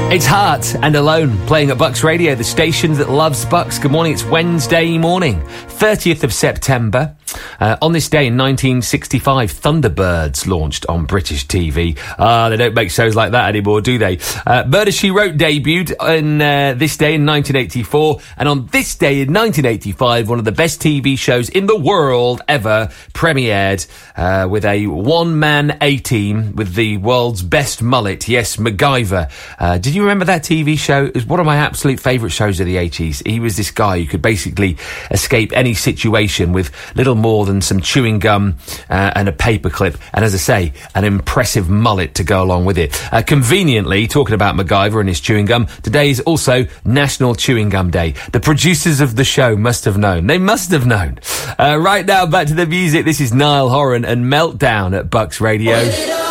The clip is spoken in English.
It's Heart and Alone, playing at Bucks Radio, the station that loves Bucks. Good morning, it's Wednesday morning, 30th of September. On this day in 1965, Thunderbirds launched on British TV. They don't make shows like that anymore, do they? Murder, She Wrote debuted on this day in 1984. And on this day in 1985, one of the best TV shows in the world ever premiered with a one-man A-team with the world's best mullet. Yes, MacGyver. Did you remember that TV show? It was one of my absolute favourite shows of the 80s. He was this guy who could basically escape any situation with little more than some chewing gum and a paperclip, and as I say, an impressive mullet to go along with it. Conveniently, talking about MacGyver and his chewing gum, today is also National Chewing Gum Day. The producers of the show must have known. They must have known. Right now, back to the music. This is Niall Horan and Meltdown at Bucks Radio.